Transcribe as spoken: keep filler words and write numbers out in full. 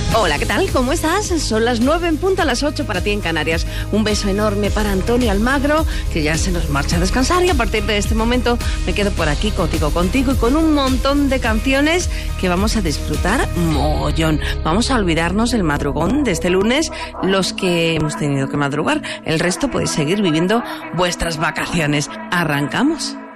Hola, ¿qué tal? ¿Cómo estás? Son las nueve en punto, a las ocho para ti en Canarias. Un beso enorme para Antonio Almagro, que ya se nos marcha a descansar, y a partir de este momento me quedo por aquí contigo, contigo y con un montón de canciones que vamos a disfrutar mogollón. Vamos a olvidarnos del madrugón de este lunes, los que hemos tenido que madrugar. El resto podéis seguir viviendo vuestras vacaciones. ¡Arrancamos!